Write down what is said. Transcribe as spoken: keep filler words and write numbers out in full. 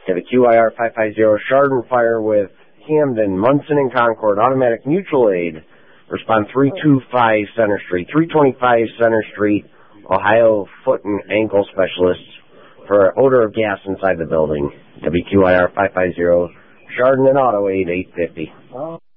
W Q I R five five zero, Chardon Fire with Camden, Munson, and Concord, Automatic Mutual Aid. Respond three two five Center Street, three twenty-five Center Street, Ohio Foot and Ankle Specialists for odor of gas inside the building. W Q I R five five zero, Chardon and Auto Aid eight fifty.